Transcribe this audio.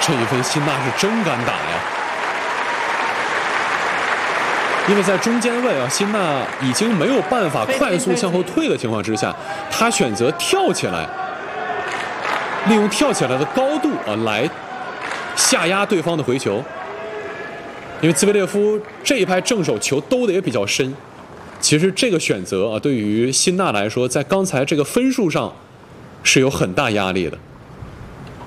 这一分辛纳是真敢打呀！因为在中间位啊，辛纳已经没有办法快速向后退的情况之下，他选择跳起来，利用跳起来的高度啊来下压对方的回球。因为兹维列夫这一拍正手球兜的也比较深，其实这个选择啊对于辛纳来说，在刚才这个分数上是有很大压力的。